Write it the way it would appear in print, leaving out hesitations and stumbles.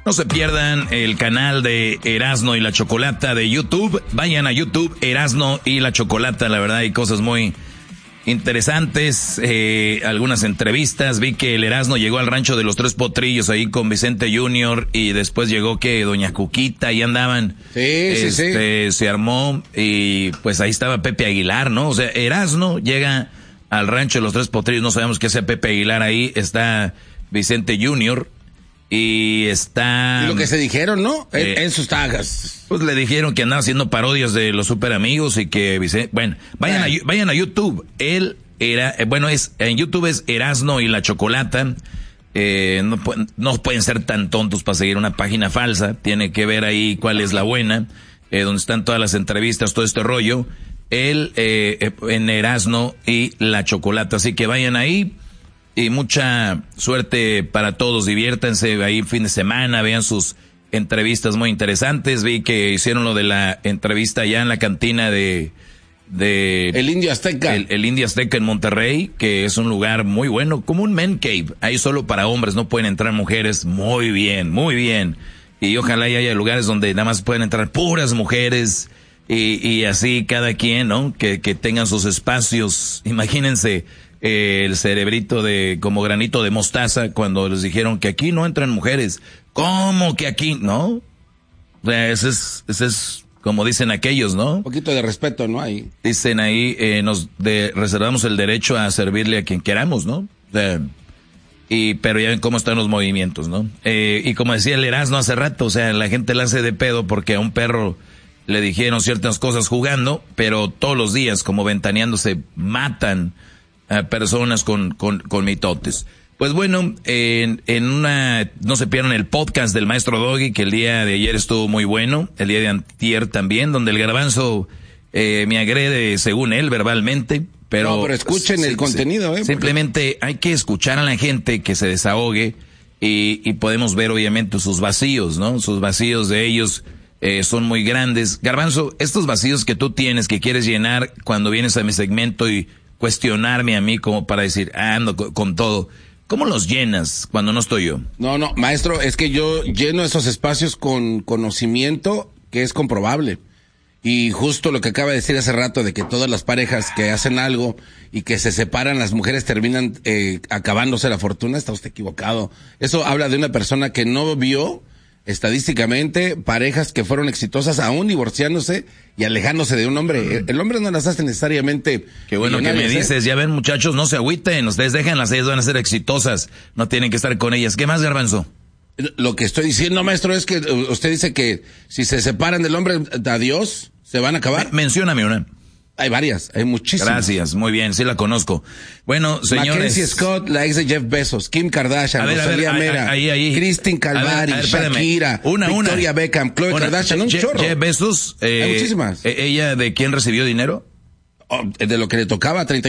No se pierdan el canal de Erasno y la Chocolata de YouTube. Vayan a YouTube, Erasno y la Chocolata. La verdad hay cosas muy interesantes, algunas entrevistas. Vi que el Erasno llegó al rancho de los Tres Potrillos ahí con Vicente Junior y después llegó que Doña Cuquita, ahí andaban. Sí. Se armó y pues ahí estaba Pepe Aguilar, ¿no? O sea, Erasno llega al rancho de los Tres Potrillos, no sabemos qué sea Pepe Aguilar ahí, está Vicente Junior. Y está... Y lo que se dijeron, ¿no? En sus tagas. Pues le dijeron que andaba haciendo parodias de los super amigos y que... Bueno, vayan a YouTube. Él era... en YouTube es Erasno y la Chocolata. No pueden ser tan tontos para seguir una página falsa. Tiene que ver ahí cuál es la buena. Donde están todas las entrevistas, todo este rollo. Él en Erasno y la Chocolata. Así que vayan ahí. Y mucha suerte para todos, diviértanse ahí fin de semana, vean sus entrevistas muy interesantes. Vi que hicieron lo de la entrevista allá en la cantina de el Indio Azteca. El Indio Azteca en Monterrey, que es un lugar muy bueno, como un man cave, ahí solo para hombres, no pueden entrar mujeres. Muy bien, muy bien. Y ojalá haya lugares donde nada más pueden entrar puras mujeres y así cada quien, ¿no? Que tengan sus espacios. Imagínense el cerebrito como granito de mostaza cuando les dijeron que aquí no entran mujeres. ¿Cómo que aquí? ¿No? O sea, ese es como dicen aquellos, ¿no? Un poquito de respeto, ¿no? Ahí. Dicen ahí, reservamos el derecho a servirle a quien queramos, ¿no? O sea, pero ya ven cómo están los movimientos, ¿no? Y como decía el Erasmo hace rato, o sea, la gente la hace de pedo porque a un perro le dijeron ciertas cosas jugando, pero todos los días, como ventaneándose, matan a personas con mitotes. Pues bueno, no se pierdan el podcast del Maestro Doggy, que el día de ayer estuvo muy bueno, el día de antier también, donde el garbanzo me agrede según él verbalmente, pero escuchen el contenido, simplemente hay que escuchar a la gente que se desahogue y podemos ver obviamente sus vacíos, ¿no? Sus vacíos de ellos son muy grandes. Garbanzo, estos vacíos que tú tienes, que quieres llenar cuando vienes a mi segmento y cuestionarme a mí como para decir, ando con todo. ¿Cómo los llenas cuando no estoy yo? No, maestro, es que yo lleno esos espacios con conocimiento que es comprobable. Y justo lo que acaba de decir hace rato de que todas las parejas que hacen algo y que se separan, las mujeres terminan acabándose la fortuna, está usted equivocado. Eso habla de una persona que no vio estadísticamente parejas que fueron exitosas aún divorciándose y alejándose de un hombre. El hombre no las hace necesariamente. Qué bueno que me dices, ya ven muchachos, no se agüiten, ustedes déjenlas, ellas van a ser exitosas, no tienen que estar con ellas. ¿Qué más, Garbanzo? Lo que estoy diciendo, maestro, es que usted dice que si se separan del hombre, adiós, se van a acabar. Mencióname una. Hay varias, hay muchísimas. Gracias, muy bien, sí la conozco. Bueno, señores. Mackenzie Scott, la ex de Jeff Bezos, Kim Kardashian, Rosalía Mera, Christine Calvari, Shakira, Victoria Beckham, Khloe Kardashian, un chorro. Jeff Bezos, hay muchísimas. ¿Ella de quién recibió dinero? De lo que le tocaba,